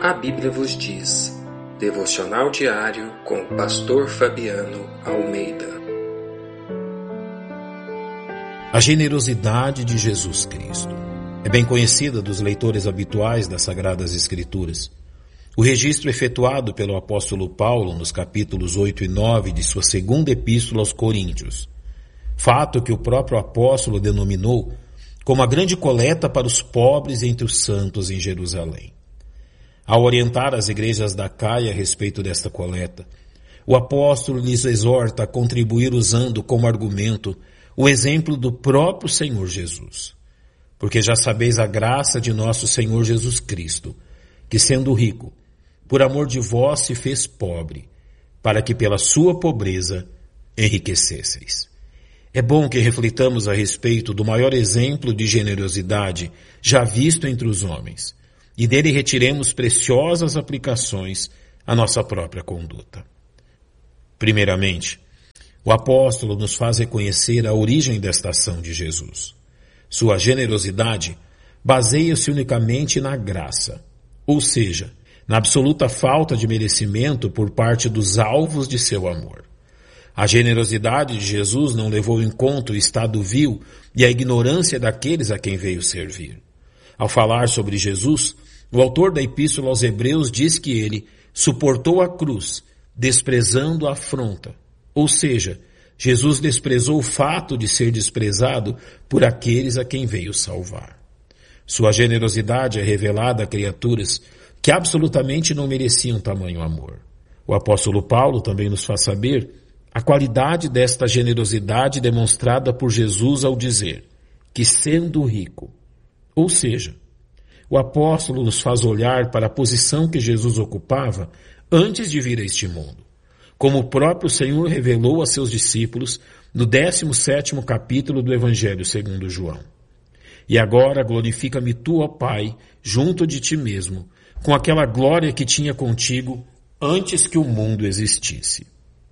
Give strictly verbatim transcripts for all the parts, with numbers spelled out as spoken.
A Bíblia vos diz. Devocional diário com o pastor Fabiano Almeida. A generosidade de Jesus Cristo é bem conhecida dos leitores habituais das Sagradas Escrituras. O registro efetuado pelo apóstolo Paulo nos capítulos oito e nove de sua segunda epístola aos Coríntios, fato que o próprio apóstolo denominou como a grande coleta para os pobres entre os santos em Jerusalém. Ao orientar as igrejas da Caia a respeito desta coleta, o apóstolo lhes exorta a contribuir usando como argumento o exemplo do próprio Senhor Jesus. Porque já sabeis a graça de nosso Senhor Jesus Cristo, que sendo rico, por amor de vós se fez pobre, para que pela sua pobreza enriquecesseis. É bom que reflitamos a respeito do maior exemplo de generosidade já visto entre os homens, e dele retiremos preciosas aplicações à nossa própria conduta. Primeiramente, o apóstolo nos faz reconhecer a origem desta ação de Jesus. Sua generosidade baseia-se unicamente na graça, ou seja, na absoluta falta de merecimento por parte dos alvos de seu amor. A generosidade de Jesus não levou em conta o estado vil e a ignorância daqueles a quem veio servir. Ao falar sobre Jesus, o autor da Epístola aos Hebreus diz que ele suportou a cruz, desprezando a afronta. Ou seja, Jesus desprezou o fato de ser desprezado por aqueles a quem veio salvar. Sua generosidade é revelada a criaturas que absolutamente não mereciam tamanho amor. O apóstolo Paulo também nos faz saber a qualidade desta generosidade demonstrada por Jesus ao dizer que, sendo rico, ou seja, o apóstolo nos faz olhar para a posição que Jesus ocupava antes de vir a este mundo, como o próprio Senhor revelou a seus discípulos no décimo sétimo capítulo do Evangelho segundo João. E agora glorifica-me tu, ó Pai, junto de ti mesmo, com aquela glória que tinha contigo antes que o mundo existisse.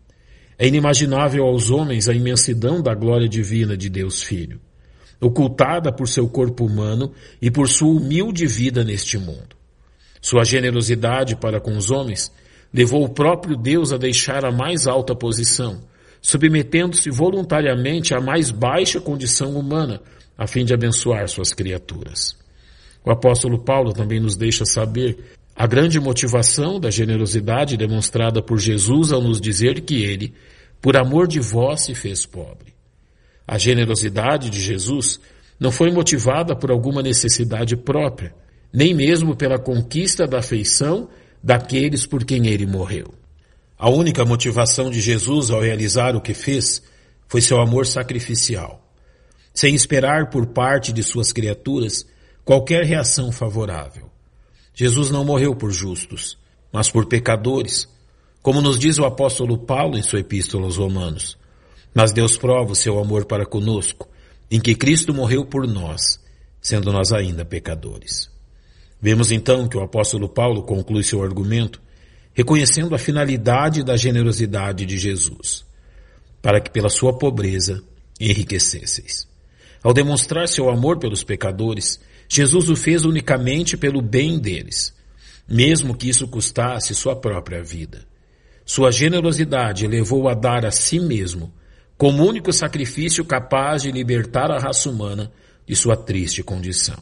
É inimaginável aos homens a imensidão da glória divina de Deus Filho, ocultada por seu corpo humano e por sua humilde vida neste mundo. Sua generosidade para com os homens levou o próprio Deus a deixar a mais alta posição, submetendo-se voluntariamente à mais baixa condição humana, a fim de abençoar suas criaturas. O apóstolo Paulo também nos deixa saber a grande motivação da generosidade demonstrada por Jesus ao nos dizer que ele, por amor de vós, se fez pobre. A generosidade de Jesus não foi motivada por alguma necessidade própria, nem mesmo pela conquista da afeição daqueles por quem ele morreu. A única motivação de Jesus ao realizar o que fez foi seu amor sacrificial, sem esperar por parte de suas criaturas qualquer reação favorável. Jesus não morreu por justos, mas por pecadores, como nos diz o apóstolo Paulo em sua epístola aos Romanos. Mas Deus prova o seu amor para conosco, em que Cristo morreu por nós, sendo nós ainda pecadores. Vemos então que o apóstolo Paulo conclui seu argumento, reconhecendo a finalidade da generosidade de Jesus, para que pela sua pobreza enriquecesseis. Ao demonstrar seu amor pelos pecadores, Jesus o fez unicamente pelo bem deles, mesmo que isso custasse sua própria vida. Sua generosidade levou a dar a si mesmo como único sacrifício capaz de libertar a raça humana de sua triste condição.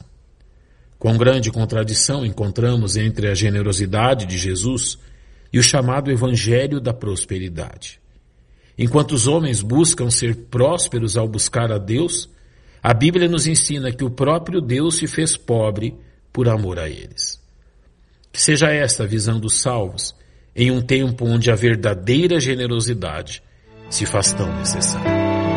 Quão grande contradição encontramos entre a generosidade de Jesus e o chamado Evangelho da prosperidade. Enquanto os homens buscam ser prósperos ao buscar a Deus, a Bíblia nos ensina que o próprio Deus se fez pobre por amor a eles. Que seja esta a visão dos salvos, em um tempo onde a verdadeira generosidade se faz tão necessária.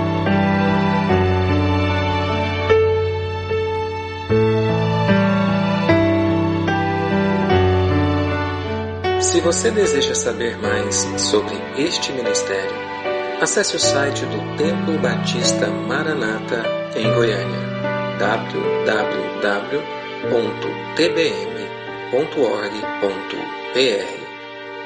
Se você deseja saber mais sobre este ministério, acesse o site do Templo Batista Maranata em Goiânia, w w w ponto t b m ponto org ponto b r.